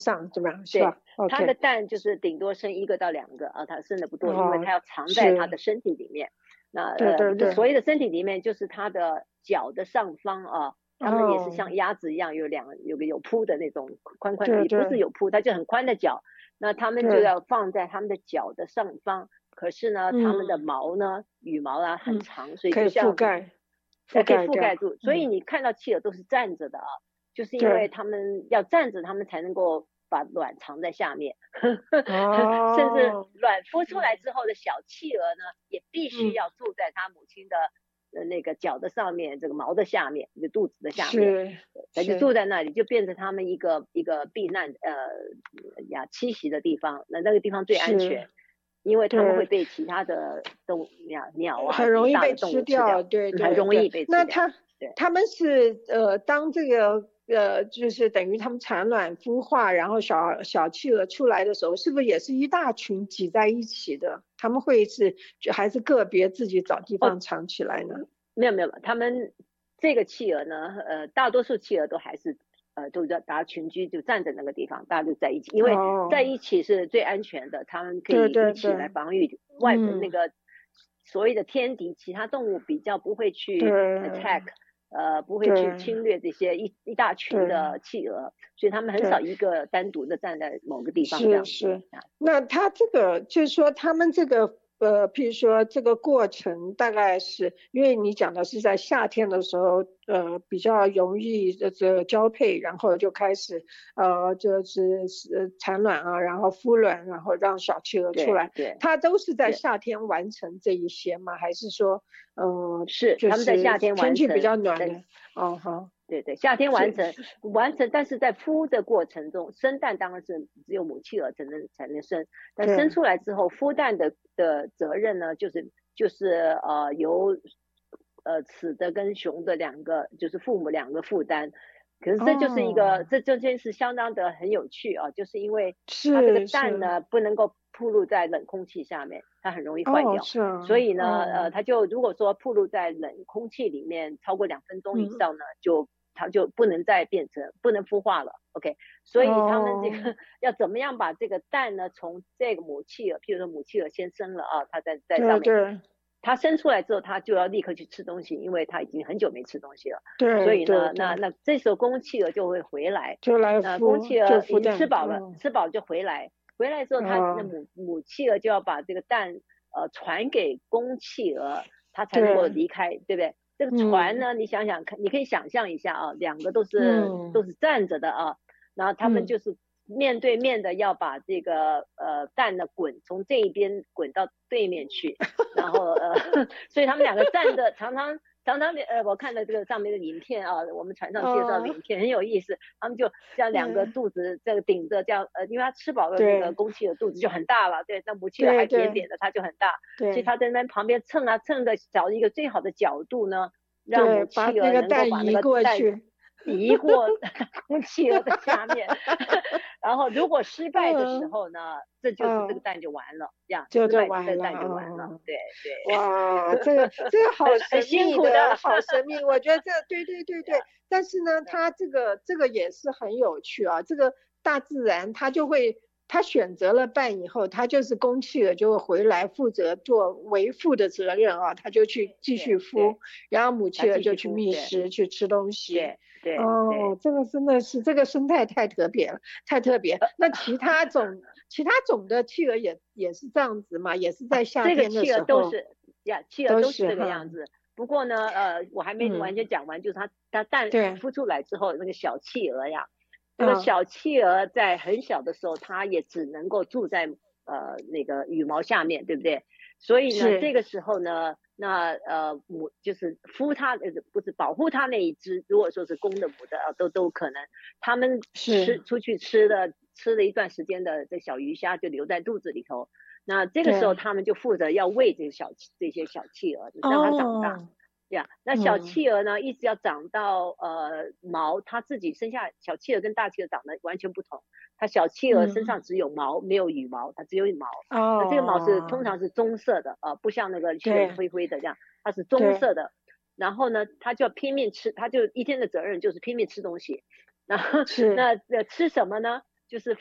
上，对吧？是对， 吧它的 ？OK， 蛋就是顶多生1个到2个啊，它生的不多，因为哦， 它要藏在它是， 的身体里面。那对对对， 所谓的身体里面就是它的脚的上方啊，它们也是哦， 像鸭子一样有个有蹼的那种宽宽的，也不是对对有蹼，它就很宽的脚。那它们就对， 要放在它们的脚的上方，可是呢，它们的嗯毛呢，羽毛啊很嗯， 长，所以可以覆就像盖覆可以盖掉， 覆盖住，所以嗯， 你看到企鹅都是站着的啊，就是因为对， 它们要站着，它们才能够把卵藏在下面，甚至哦， 卵孵出来嗯之后的小企鹅呢，也必须嗯， 要住在它母亲的那个脚的上面，这个毛的下面，就肚子的下面， 是它就是， 住在那里，就变成它们一个避难栖息的地方，那个地方最安是， 全。因为它们会对， 被其他的动物鸟啊什么很容易被大的动物吃掉， 吃掉，对很对对。 容易被吃那掉。对他们是当这个就是等于他们产卵孵化，然后小企鹅出来的时候，是不是也是一大群挤在一起的？他们会是还是个别自己找地哦， 方藏起来呢？ 没有，他们这个企鹅呢，大多数企鹅都还是都叫大家群居，就站在那个地方，大家就在一起，因为在哦， 一起是最安全的，他们可对以一起来对对， 防御那嗯， 个所谓的天敌，其他动物比较不会去对 attack，不会去对侵略这些一大群对的企鹅，所以他们很少对。 一个单独的站在某个地方这样子是是， 啊。 那他这个就是说，他们这个譬如说这个过程，大概是因为你讲的是在夏天的时候，比较容易这交配，然后就开始就是产卵啊，然后孵卵，然后让小企鹅出来， 对对它都是在是夏天完成这一些吗？还是说， 是， 就他们在是夏天天气比完成， 较暖的？哦好， 对，夏天完成是完成，但是在孵的过程中，生蛋当然是只有母企鹅才能生，但生对出来之后，孵蛋的责任呢，就是由雌的跟雄的两个，就是父母两个负担。可是这就是哦， 这中间是相当的很有趣啊，就是因为它这个是是蛋呢不能够暴露在冷空气下面，它很容易坏哦掉。 是啊所以呢， 哦。 它就如果说暴露在冷空气里面超过2分钟以嗯， 上呢，它就不能再不能孵化了。OK，所以他们这哦， 个要怎么样把这个蛋呢，从这个母企鹅，譬如说母企鹅先生了啊，它在上面， 对对它生出来之后，它就要立刻去吃东西，因为它已经很久没吃东西了。所对以呢，那对对， 那这时候公企鹅就会回来， 就来公孵企鹅已经吃就孵蛋， 饱了， 嗯吃饱就回来，回来之后它那啊， 母企鹅就要把这个蛋传给公企鹅，它才能够对， 离开，对不对？这个船嗯呢，你想想看，你可以想象一下啊，两个都嗯是站着的啊，然后他们嗯， 就是面对面的要把这个蛋呢从这一边滚到对面去，然后所以他们两个站着，常常我看的这个上面的影片啊，我们船上介绍的啊， 影片很有意思，他们就这样两个嗯， 肚子这个顶着这样因为它吃饱了那个对公企鹅肚子就很大了，对，那母企鹅还扁对对扁的，它就很大，所以对它在那旁边蹭啊蹭的，找一个最好的角度呢，让对， 母把那个企鹅能够把那蛋移个蛋过去， 移过公企鹅的下面，然后如果失败的时嗯候呢，这就是这个嗯， 蛋就完了，这样就失败这完了个蛋就完了， 啊。 对哇， 对， 这个好很神辛苦的， 秘的，好神秘。我觉得对对对对，但是呢， 对它这个也是很有趣啊。这个大自然它就会，它选择了伴以后，它就是公企鹅就会回来负责做为父的责任啊，它就去继续孵， 对， 然后母它企鹅就去继续孵， 觅食去吃东西。 对， 哦，这个真的是这个生态太特别了，太特别。那其他种的企鹅也是这样子嘛，也是在夏这个天的企鹅时候。 企鹅都都是这个是哈， 样子。不过呢，我还没完嗯， 全讲完，就是它蛋对， 孵出来之后，那个小企鹅呀，那个啊， 小企鹅在很小的时候，它也只能够住在那个羽毛下面，对不对？所以呢， 是这个时候呢，那就是孵它不是保护它那一只，如果说是公的母的都可能，他们是， 出去吃了一段时间的这小鱼虾就留在肚子里头。那这个时候对， 他们就负责要喂这些小企鹅，让它长大。 哦， 呀，那小嗯， 企鹅呢，一直要长到毛，它自己生下小企鹅跟大企鹅长得完全不同。它小企鹅身嗯， 上只有毛，没有羽毛，它只有毛。那这个毛通哦， 常是棕色的，不像那个企鹅是对灰灰的这样，它是棕对， 色的。然后呢，它就要拼命吃，它就一天的责任就是拼命吃东西。然后是， 那吃什么呢？ 就是